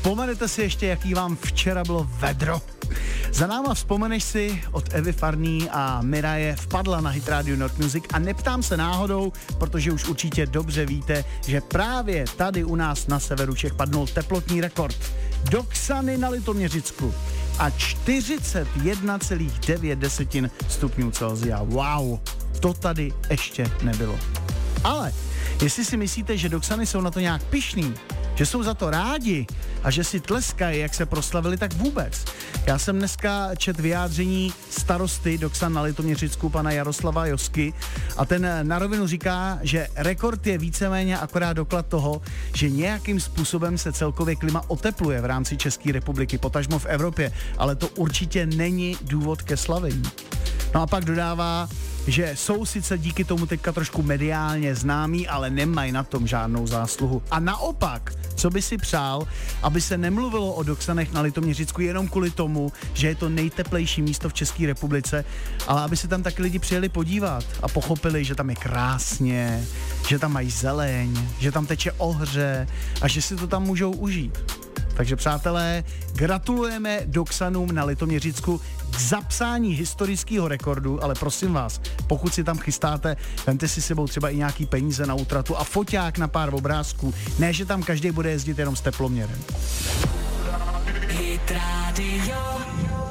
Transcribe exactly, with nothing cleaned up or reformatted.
Vzpomenete si ještě, jaký vám včera bylo vedro? Za náma vzpomeneš si od Evy Farný a Miraje vpadla na Hit Radio North Music a neptám se náhodou, protože už určitě dobře víte, že právě tady u nás na severu Čech padnul teplotní rekord. Doxany na Litoměřicku a čtyřicet jedna celá devět stupňů Celsia. Wow, to tady ještě nebylo. Ale jestli si myslíte, že Doxany jsou na to nějak pyšný, že jsou za to rádi a že si tleskají, jak se proslavili, tak vůbec. Já jsem dneska čet vyjádření starosty Doxan na Litoměřicku, pana Jaroslava Josky, a ten na rovinu říká, že rekord je víceméně akorát doklad toho, že nějakým způsobem se celkově klima otepluje v rámci České republiky, potažmo v Evropě, ale to určitě není důvod ke slavení. No a pak dodává, že jsou sice díky tomu teďka trošku mediálně známí, ale nemají na tom žádnou zásluhu. A naopak, co by si přál, aby se nemluvilo o Doxanech na Litoměřicku jenom kvůli tomu, že je to nejteplejší místo v České republice, ale aby se tam taky lidi přijeli podívat a pochopili, že tam je krásně, že tam mají zeleň, že tam teče ohře a že si to tam můžou užít. Takže přátelé, gratulujeme Doxanům na Litoměřicku k zapsání historického rekordu, ale prosím vás, pokud si tam chystáte, vemte si sebou třeba i nějaký peníze na útratu a foťák na pár obrázků, ne, že tam každý bude jezdit jenom s teploměrem. Hit Radio.